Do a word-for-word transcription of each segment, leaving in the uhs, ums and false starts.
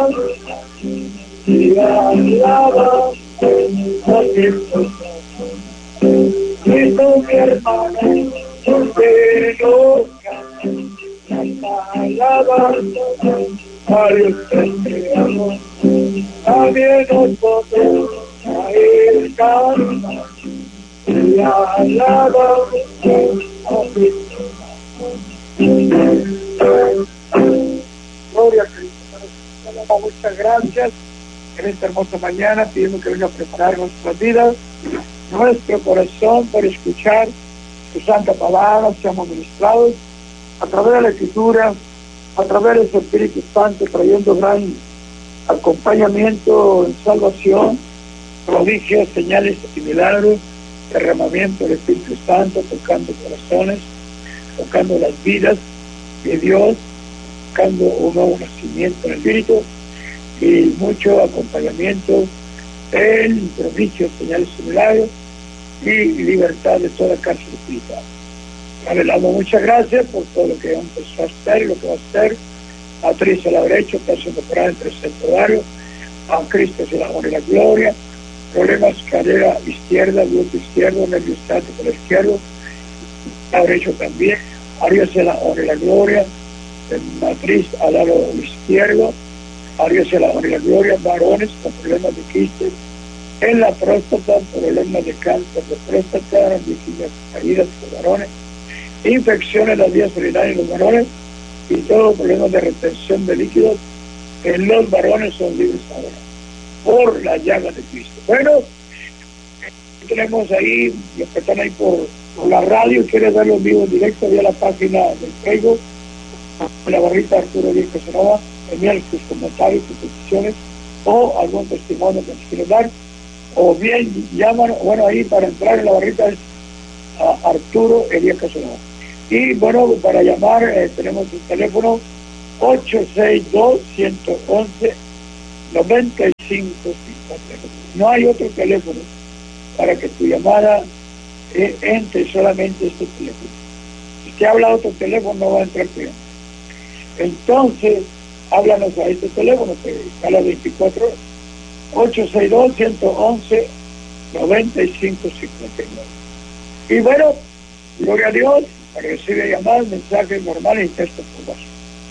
y alaba a Cristo. Cristo mi hermano, porque no canta alabando a Dios que amó. También nosotros a Él cantamos y alabamos a Cristo. Gloria a Cristo. Muchas gracias en esta hermosa mañana. Pedimos que venga a preparar nuestras vidas, nuestro corazón, para escuchar su santa palabra. Seamos ministrados a través de la Escritura, a través de su Espíritu Santo, trayendo gran acompañamiento en salvación, prodigios, señales y milagros, derramamiento del Espíritu Santo, tocando corazones, tocando las vidas de Dios, buscando un nuevo nacimiento en el Espíritu, y mucho acompañamiento en prodigios, señales y milagros, y libertad de toda cárcel espiritual. Revelamos muchas gracias por todo lo que empezó a hacer y lo que va a hacer. A Cristo a la derecha, está haciendo operar entre el santuario, a Cristo se la honra y la gloria. Problemas, cadera izquierda, glúteo izquierdo, nervio estático a la izquierda, a la derecha también. A Dios se la honra y la gloria. Matriz al lado izquierdo, a Dios se la honra y la gloria. Varones con problemas de quiste en la próstata, problemas de cáncer de próstata, virginia caídas por varones, infecciones en las vías urinarias en los varones, y todos los problemas de retención de líquidos en los varones son libres ahora, por la llaga de Cristo. Bueno, tenemos ahí, los que están ahí por, por la radio y quieren verlo en vivo en directo, vía la página del Facebook, la barrita Arturo Díaz Casanova, envían sus comentarios, sus peticiones, o algún testimonio que nos quieren dar, o bien llaman, bueno, ahí para entrar en la barrita es a Arturo Elías Casanova. Y bueno, para llamar eh, tenemos el teléfono ocho seis dos, uno uno uno, nueve cinco cinco tres. No hay otro teléfono para que tu llamada eh, entre solamente este teléfono. Si usted habla a otro teléfono no va a entrar bien. Entonces, háblanos a este teléfono que está a las veinticuatro horas. ocho seis dos, uno uno uno, nueve cinco cinco nueve. Y bueno, gloria a Dios, para recibir llamadas, mensajes normales y textos por WhatsApp.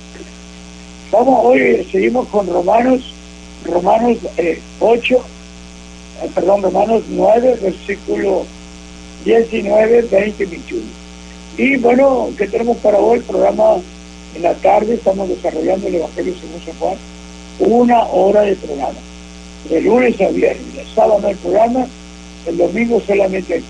Vamos, hoy seguimos con Romanos, Romanos eh, ocho, eh, perdón, Romanos nueve, versículo diecinueve, veinte y veintiuno. Y bueno, ¿qué tenemos para hoy? El programa en la tarde, estamos desarrollando el Evangelio según San Juan, una hora de programa, de lunes a viernes. El sábado no hay programa, el domingo solamente hay